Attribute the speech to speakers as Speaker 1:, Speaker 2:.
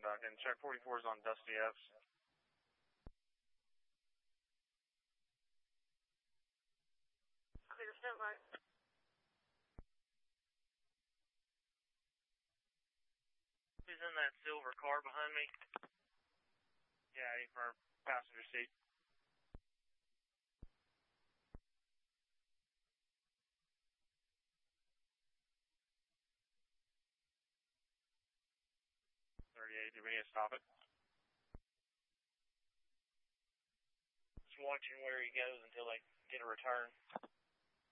Speaker 1: Duncan. Check 44 is on Dusty F's.
Speaker 2: Clear standby.
Speaker 1: Who's in that silver car behind me? Yeah, for passenger seat. Do we need to stop it? Just watching where he goes until they get a return.